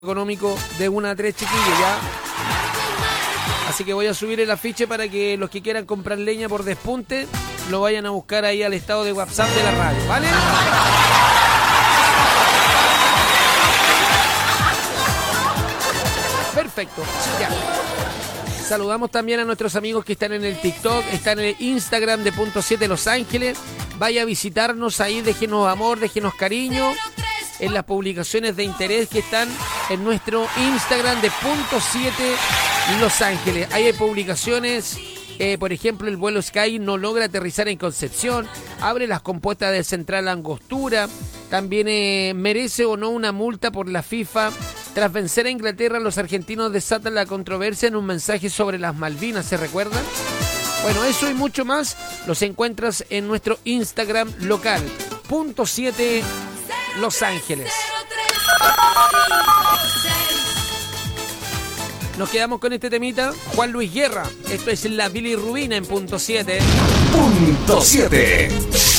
económico de 1 a 3, chiquillos, ya. Así que voy a subir el afiche para que los que quieran comprar leña por despunte lo vayan a buscar ahí al estado de WhatsApp de la radio, ¿vale? Perfecto, ya. Saludamos también a nuestros amigos que están en el TikTok, están en el Instagram de Punto 7 Los Ángeles. Vaya a visitarnos ahí, déjenos amor, déjenos cariño en las publicaciones de interés que están en nuestro Instagram de Punto 7 Los Ángeles. Ahí hay publicaciones, por ejemplo, el vuelo Sky no logra aterrizar en Concepción, abre las compuertas de Central Angostura, también merece o no una multa por la FIFA. Tras vencer a Inglaterra, los argentinos desatan la controversia en un mensaje sobre las Malvinas, ¿se recuerdan? Bueno, eso y mucho más los encuentras en nuestro Instagram local, Punto 7 Los Ángeles. Nos quedamos con este temita, Juan Luis Guerra. Esto es la bilirrubina en Punto 7. Punto 7.